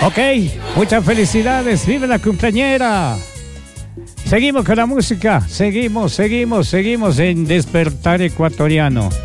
Ok, muchas felicidades, vive la cumpleañera. Seguimos con la música, seguimos en Despertar Ecuatoriano.